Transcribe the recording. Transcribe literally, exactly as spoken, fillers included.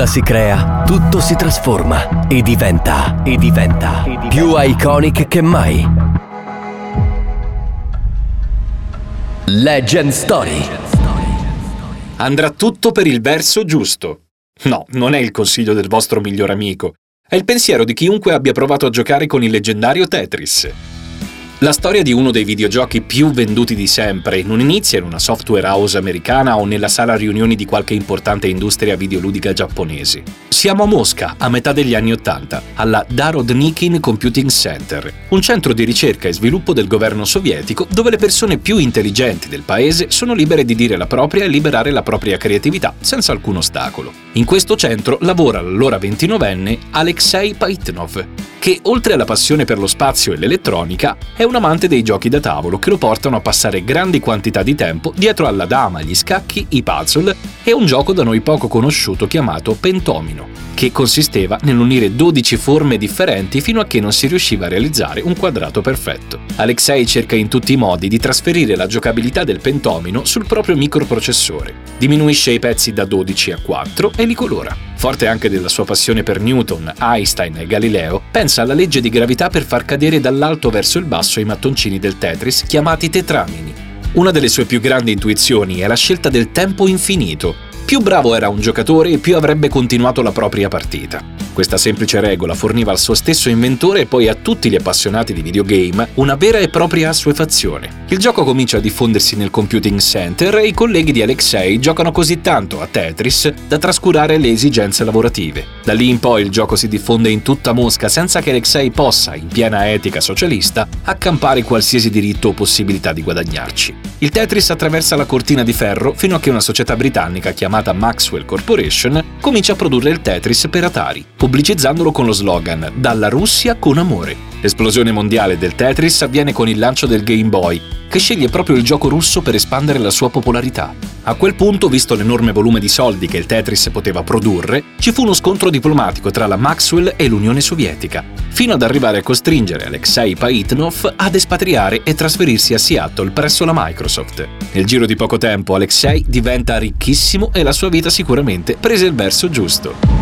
nulla si crea, tutto si trasforma e diventa, e diventa, e diventa più iconic che mai. Legend Story. Andrà tutto per il verso giusto. No, non è il consiglio del vostro miglior amico. È il pensiero di chiunque abbia provato a giocare con il leggendario Tetris. La storia di uno dei videogiochi più venduti di sempre non inizia in una software house americana o nella sala riunioni di qualche importante industria videoludica giapponese. Siamo a Mosca, a metà degli anni Ottanta, alla Narodnikin Computing Center, un centro di ricerca e sviluppo del governo sovietico dove le persone più intelligenti del paese sono libere di dire la propria e liberare la propria creatività senza alcun ostacolo. In questo centro lavora l'allora ventinovenne Alexei Paitnov, che oltre alla passione per lo spazio e l'elettronica è un amante dei giochi da tavolo che lo portano a passare grandi quantità di tempo dietro alla dama, gli scacchi, i puzzle e un gioco da noi poco conosciuto chiamato Pentomino, che consisteva nell'unire dodici forme differenti fino a che non si riusciva a realizzare un quadrato perfetto. Alexei cerca in tutti i modi di trasferire la giocabilità del pentomino sul proprio microprocessore, diminuisce i pezzi da dodici a quattro e li colora. Forte anche della sua passione per Newton, Einstein e Galileo, pensa alla legge di gravità per far cadere dall'alto verso il basso i mattoncini del Tetris chiamati tetramini. Una delle sue più grandi intuizioni è la scelta del tempo infinito. Più bravo era un giocatore, più avrebbe continuato la propria partita. Questa semplice regola forniva al suo stesso inventore e poi a tutti gli appassionati di videogame una vera e propria assuefazione. Il gioco comincia a diffondersi nel computing center e i colleghi di Alexei giocano così tanto a Tetris da trascurare le esigenze lavorative. Da lì in poi il gioco si diffonde in tutta Mosca senza che Alexei possa, in piena etica socialista, accampare qualsiasi diritto o possibilità di guadagnarci. Il Tetris attraversa la cortina di ferro fino a che una società britannica chiamata Maxwell Corporation comincia a produrre il Tetris per Atari, pubblicizzandolo con lo slogan «Dalla Russia con amore». L'esplosione mondiale del Tetris avviene con il lancio del Game Boy, che sceglie proprio il gioco russo per espandere la sua popolarità. A quel punto, visto l'enorme volume di soldi che il Tetris poteva produrre, ci fu uno scontro diplomatico tra la Maxwell e l'Unione Sovietica, fino ad arrivare a costringere Alexei Paitnov ad espatriare e trasferirsi a Seattle presso la Microsoft. Nel giro di poco tempo Alexei diventa ricchissimo e la sua vita sicuramente prese il verso giusto.